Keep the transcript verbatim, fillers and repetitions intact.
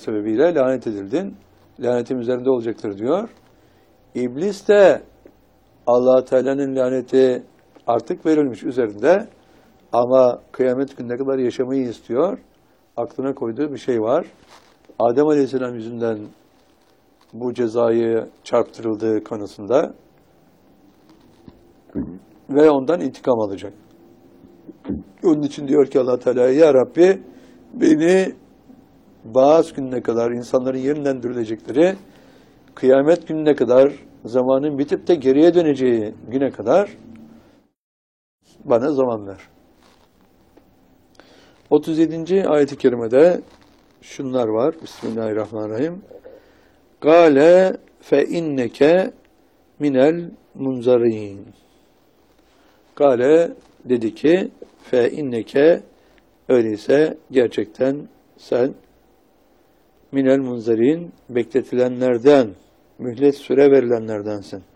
sebebiyle lanet edildin. Lanetim üzerinde olacaktır diyor. İblis de Allah Teala'nın laneti artık verilmiş üzerinde ama kıyamet gününe kadar yaşamayı istiyor. Aklına koyduğu bir şey var. Adem Aleyhisselam yüzünden bu cezayı çarptırıldığı kanısında ve ondan intikam alacak. Onun için diyor ki Allah Teala, ya Rabbi beni Ba'as gününe kadar, insanların yeniden dirilecekleri, kıyamet gününe kadar, zamanın bitip de geriye döneceği güne kadar bana zaman ver. otuz yedinci ayet-i kerimede şunlar var. Bismillahirrahmanirrahim. Gale fe inneke minel munzarin. Gale dedi ki fe inneke, öyleyse gerçekten sen minel munzarin, bekletilenlerden, mühlet süre verilenlerdensin.